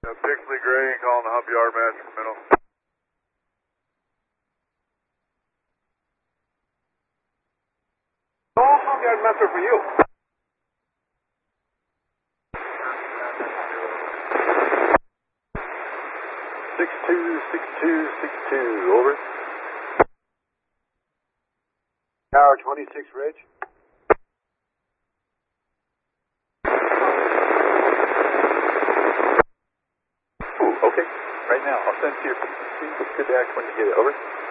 Pixley Gray calling the hump yard master for middle. Oh, hump yard master for you. 626262, over. Tower 26 Ridge. Ooh, okay. Right now, I'll send to your frequency. Get back when you get it, over.